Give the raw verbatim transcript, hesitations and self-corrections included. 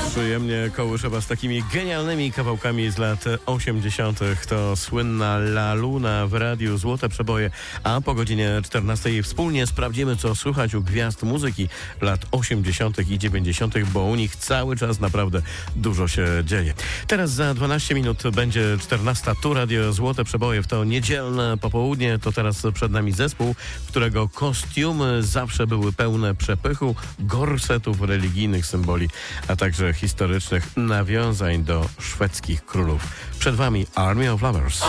Przyjemnie kołysze z takimi genialnymi kawałkami z lat osiemdziesiątych. To słynna La Luna w radiu Złote Przeboje, a po godzinie czternastej wspólnie sprawdzimy, co słychać u gwiazd muzyki lat osiemdziesiątych i dziewięćdziesiątych, bo u nich cały czas naprawdę dużo się dzieje. Teraz za dwanaście minut będzie czternasta. Tu Radio Złote Przeboje w to niedzielne popołudnie. To teraz przed nami zespół, którego kostiumy zawsze były pełne przepychu, gorsetów, religijnych symboli, a także historycznych nawiązań do szwedzkich królów. Przed wami Army of Lovers.